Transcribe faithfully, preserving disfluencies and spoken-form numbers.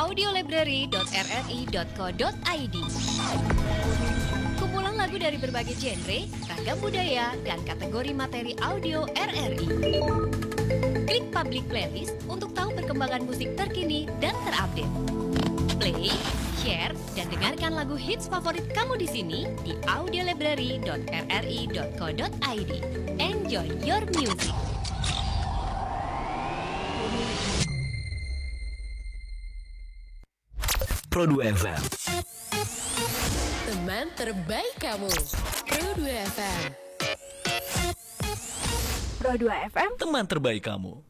audiolibrary dot r r i dot co dot i d. Kumpulan lagu dari berbagai genre, ragam budaya, dan kategori materi audio R R I. Klik public playlist untuk tahu perkembangan musik terkini dan terupdate. Play, share, dan dengarkan lagu hits favorit kamu di sini di audiolibrary dot r r i dot co dot i d. Enjoy your music. Pro dua F M. Teman terbaik kamu. Pro dua F M. Pro dua F M. Teman terbaik kamu.